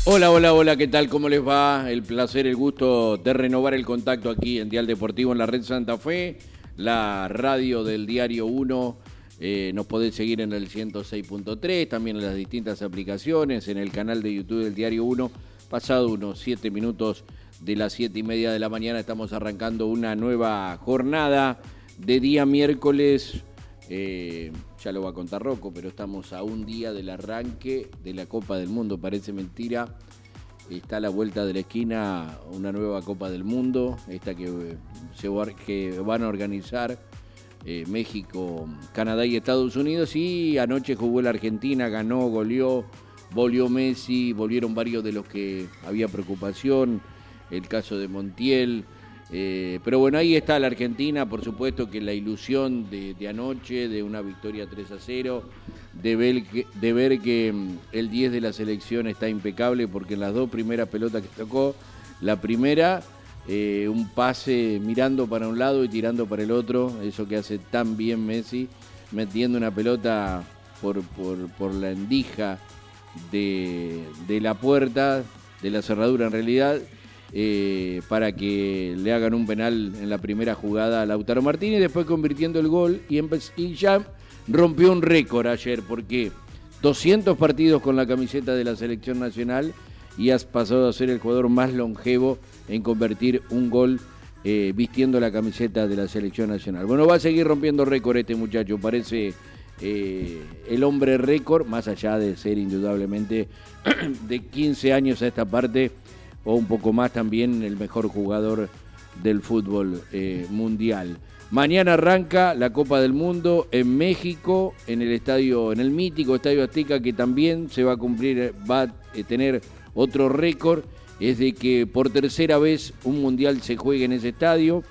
Hola, hola, hola, ¿qué tal? ¿Cómo les va? El placer, el gusto de renovar el contacto aquí en Dial Deportivo en la Red Santa Fe, la radio del Diario 1. Nos podés seguir en el 106.3, también en las distintas aplicaciones, en el canal de YouTube del Diario 1. Pasado unos 7 minutos de las 7:30 de la mañana, estamos arrancando una nueva jornada de día miércoles. Ya lo va a contar Rocco, pero estamos a un día del arranque de la Copa del Mundo. Parece mentira, está a la vuelta de la esquina una nueva Copa del Mundo, esta que van a organizar México, Canadá y Estados Unidos. Y anoche jugó la Argentina, ganó, goleó, volvió Messi, volvieron varios de los que había preocupación, el caso de Montiel. Pero bueno, ahí está la Argentina, por supuesto que la ilusión de anoche, de una victoria 3-0, de ver que el 10 de la selección está impecable, porque en las dos primeras pelotas que tocó, la primera, un pase mirando para un lado y tirando para el otro, eso que hace tan bien Messi, metiendo una pelota por la endija de la puerta, de la cerradura en realidad, para que le hagan un penal en la primera jugada a Lautaro Martínez, después convirtiendo el gol y ya rompió un récord ayer, porque 200 partidos con la camiseta de la selección nacional y has pasado a ser el jugador más longevo en convertir un gol vistiendo la camiseta de la selección nacional. Bueno, va a seguir rompiendo récord este muchacho, parece el hombre récord, más allá de ser indudablemente de 15 años a esta parte, o un poco más también, el mejor jugador del fútbol mundial. Mañana arranca la Copa del Mundo en México, en el mítico Estadio Azteca, que también se va a cumplir, va a tener otro récord, es de que por tercera vez un mundial se juegue en ese estadio.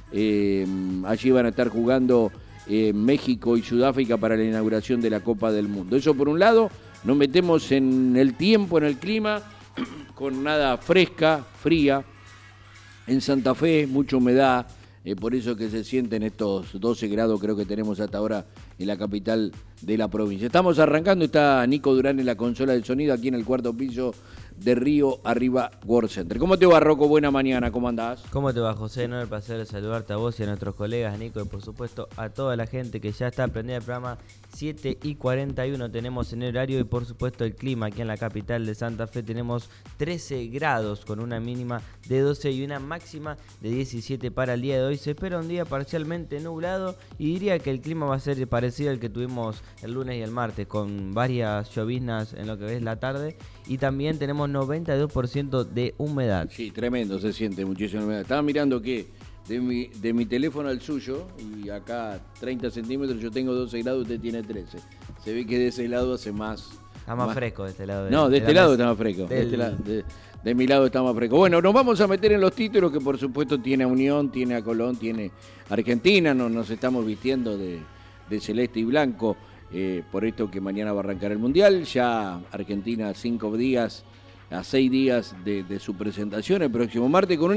Allí van a estar jugando México y Sudáfrica para la inauguración de la Copa del Mundo. Eso por un lado. Nos metemos en el tiempo, en el clima, con nada fría. En Santa Fe, mucha humedad, por eso que se sienten estos 12 grados, creo que tenemos hasta ahora en la capital de la provincia. Estamos arrancando, está Nico Durán en la consola del sonido, aquí en el cuarto piso de Río Arriba World Center. ¿Cómo te va, Rocco? Buena mañana, ¿cómo andás? ¿Cómo te va, José? No, el placer de saludarte a vos y a nuestros colegas, Nico, y por supuesto a toda la gente que ya está prendida al programa. 7:41 tenemos en el horario y por supuesto el clima aquí en la capital de Santa Fe. Tenemos 13 grados con una mínima de 12 y una máxima de 17 para el día de hoy. Se espera un día parcialmente nublado y diría que el clima va a ser parecido al que tuvimos el lunes y el martes, con varias lloviznas en lo que es la tarde, y también tenemos 92% de humedad. Sí, tremendo, se siente muchísima humedad. Estaba mirando que de mi teléfono al suyo, y acá 30 centímetros, yo tengo 12 grados, usted tiene 13. Se ve que de ese lado hace más... Está más fresco de este lado. No, de este lado está más fresco. De mi lado está más fresco. Bueno, nos vamos a meter en los títulos, que por supuesto tiene a Unión, tiene a Colón, tiene a Argentina. Nos estamos vistiendo de celeste y blanco, por esto que mañana va a arrancar el Mundial. Ya Argentina a 6 días de su presentación el próximo martes, con un